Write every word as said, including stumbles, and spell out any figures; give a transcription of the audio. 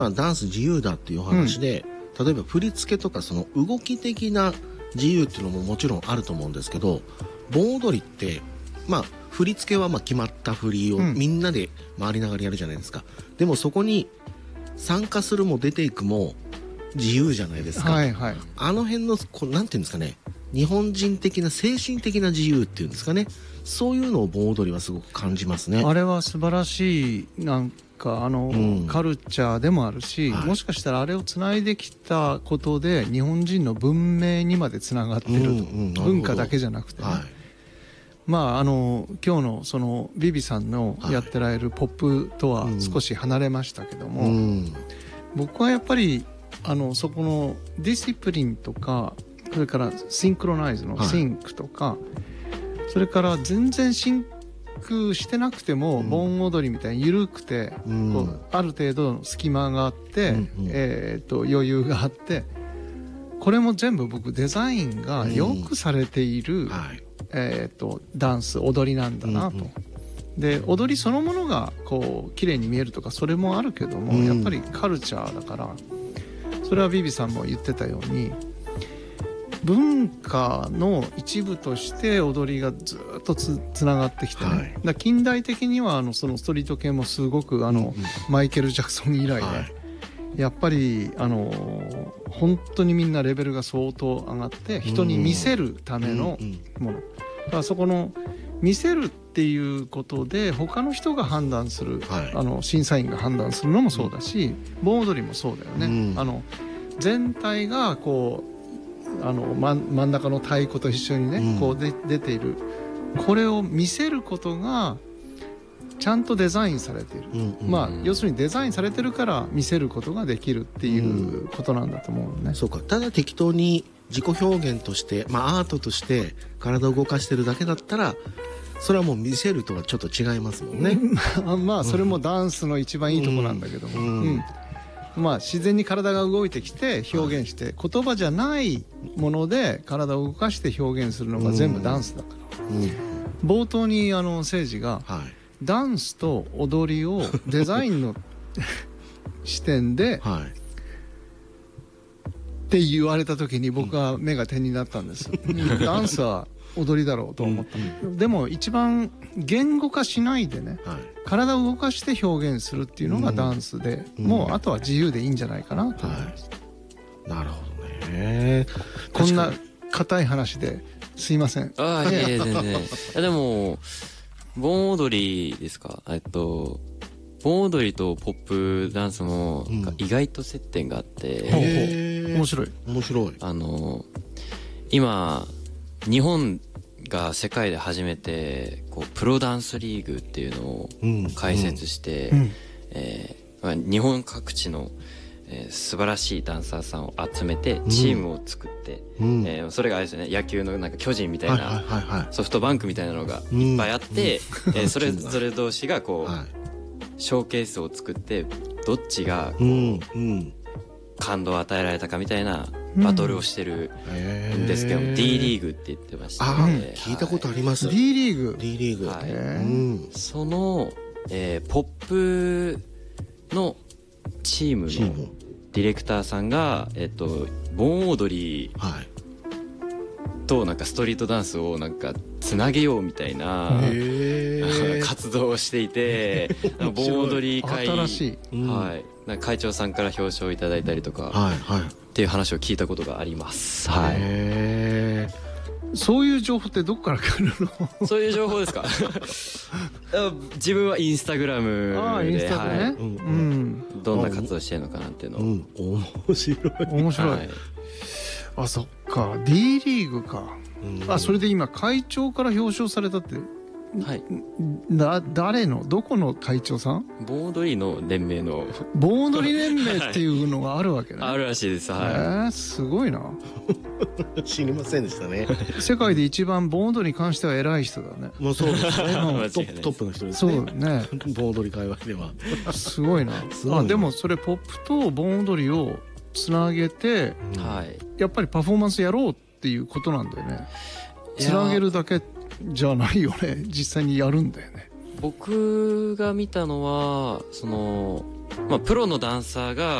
まあ、ダンス自由だっていう話で、うん、例えば振り付けとかその動き的な自由っていうのももちろんあると思うんですけど、盆踊りってまあ振り付けはまあ決まった振りをみんなで回りながらやるじゃないですか、うん、でもそこに参加するも出ていくも自由じゃないですか、はいはい、あの辺のこうなんていうんですかね、日本人的な精神的な自由っていうんですかね、そういうのを盆踊りはすごく感じますね。 あれは素晴らしいなんかあの、うん、カルチャーでもあるし、はい、もしかしたらあれをつないできたことで日本人の文明にまでつながってると、うんうん、文化だけじゃなくてね、はい、まああの今日のそのビビさんのやってられるポップとは少し離れましたけども、うん、僕はやっぱりあのそこのディシプリンとか、それからシンクロナイズのシンクとか、はい、それから全然シンクしてなくても盆踊りみたいに緩くて、うん、こうある程度の隙間があって、うんうん、えー、と余裕があって、これも全部僕デザインがよくされている、うん、はい、えー、とダンス踊りなんだなと、うんうん、で踊りそのものがこう綺麗に見えるとかそれもあるけども、うん、やっぱりカルチャーだから、それはビビさんも言ってたように文化の一部として踊りがずっと つ, つながってきて、ね、はい、だ近代的にはあのそのストリート系もすごくあの、うんうん、マイケル・ジャクソン以来で、はい、やっぱりあの本当にみんなレベルが相当上がって人に見せるためのもの、だからそこの見せるっていうことで他の人が判断する、はい、あの審査員が判断するのもそうだし、盆踊りもそうだよね、うん、あの全体がこうあの 真, 真ん中の太鼓と一緒にね、うん、こうで出ている、これを見せることがちゃんとデザインされている、うんうんうん、まあ要するにデザインされてるから見せることができるっていうことなんだと思うね、うん、そうか。 ただ適当に自己表現として、まあ、アートとして体を動かしてるだけだったらそれはもう見せるとはちょっと違いますもんねまあそれもダンスの一番いいとこなんだけども、うんうんうん、まあ、自然に体が動いてきて表現して、はい、言葉じゃないもので体を動かして表現するのが全部ダンスだから、うんうん、冒頭にあの誠司が、はい、ダンスと踊りをデザインの視点で、はい、って言われた時に僕は目が点になったんです、うん、ダンスは踊りだろうと思った、うんうん、でも一番言語化しないでね、はい、体を動かして表現するっていうのがダンスで、うん、もうあとは自由でいいんじゃないかなと思います、 はい、なるほどね。 こんな硬い話ですいません。 ああ、いやいや全然でも盆踊りですか、えっと盆踊りとポップダンスも意外と接点があって、うん、 へー面白い面白い。 あの今日本が世界で初めてこうプロダンスリーグっていうのを開設して、うんうんえーまあ、日本各地の、えー、素晴らしいダンサーさんを集めてチームを作って、うんえー、それがあれですよね、野球のなんか巨人みたいな、はいはいはいはい、ソフトバンクみたいなのがいっぱいあって、うんえー、それぞれ同士がこう、はい、ショーケースを作ってどっちがこう、うんうん感動を与えられたかみたいなバトルをしてるんですけど、うん、D リーグって言ってましたね。あ、聞いたことあります、 はい、D リーグ D リーグ、 はいうん、その、えー、ポップのチームのディレクターさんが、えっと、盆踊りとなんかストリートダンスをなんかつなげようみたいな活動をしていて、盆踊り会、 新しい、 うんはい、なんか会長さんから表彰をいただいたりとか、はいはい、っていう話を聞いたことがあります。はい、 へーそういう情報ってどこから来るの？ そういう情報ですか自分はインスタグラムで、 あインスタでね、はいうん、 どんな活動してるのかなっていうのを、うん、 面白い面白い、はい、あそっか D リーグか、うん、あそれで今会長から表彰されたってはい、だ誰のどこの会長さん？ 盆踊りの連盟の盆踊り連盟っていうのがあるわけね、 はい、あるらしいです、はい、 えー、すごいな知りませんでしたね世界で一番盆踊りに関しては偉い人だね。 もうそうですねトップ、トップの人ですね。 そうね盆踊り界隈ではすごいなあでもそれポップと盆踊りをつなげて、うん、やっぱりパフォーマンスやろうっていうことなんだよね。つなげるだけじゃないよね、実際にやるんだよね。 僕が見たのはそのまあ、プロのダンサーが